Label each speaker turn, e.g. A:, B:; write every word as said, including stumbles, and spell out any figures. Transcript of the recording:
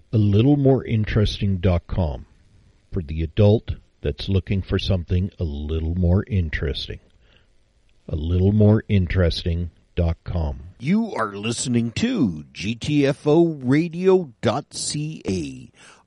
A: a little more interesting dot com for the adult that's looking for something a little more interesting. a little more interesting dot com.
B: You are listening to G T F O radio dot C A,